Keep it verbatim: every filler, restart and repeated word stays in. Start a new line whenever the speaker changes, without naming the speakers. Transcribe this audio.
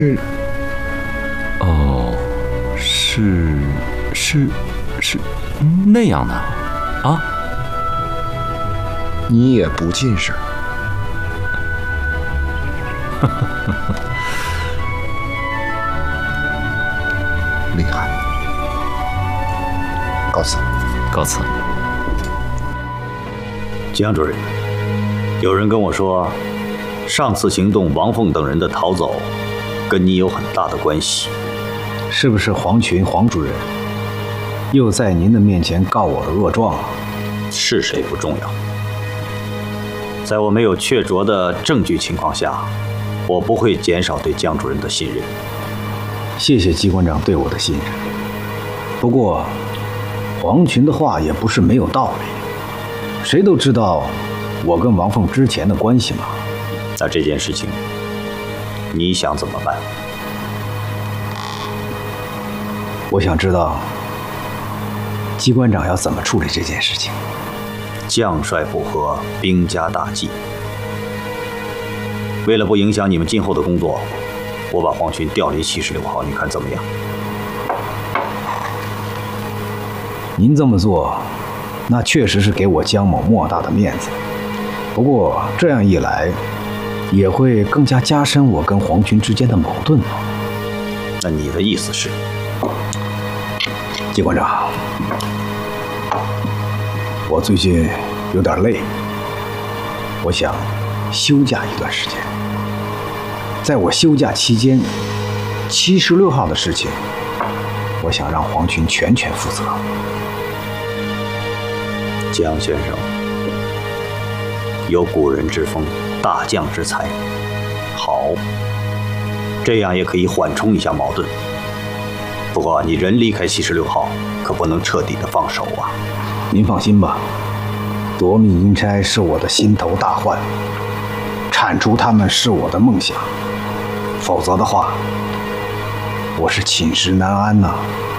是，哦，是是是那样的啊？
你也不近视。厉害，告辞。
告辞。
江主任，有人跟我说，上次行动王凤等人的逃走，跟你有很大的关系。
是不是黄群黄主任又在您的面前告我的恶状了？
是谁不重要，在我没有确凿的证据情况下，我不会减少对江主任的信任。
谢谢机关长对我的信任。不过，黄群的话也不是没有道理。谁都知道我跟王凤之前的关系嘛。
那这件事情，你想怎么办？
我想知道机关长要怎么处理这件事情。
将帅不和，兵家大忌。为了不影响你们今后的工作，我把黄群调离七十六号，你看怎么样？
您这么做，那确实是给我江某莫大的面子。不过这样一来，也会更加加深我跟黄群之间的矛盾了。
那你的意思是？
机关长，我最近有点累，我想休假一段时间。在我休假期间，七十六号的事情，我想让黄群全权负责。
江先生，有古人之风，大将之才，好，这样也可以缓冲一下矛盾。不过你人离开七十六号，可不能彻底的放手啊！
您放心吧，夺命银钗是我的心头大患，铲除他们是我的梦想，否则的话，我是寝食难安呐、啊。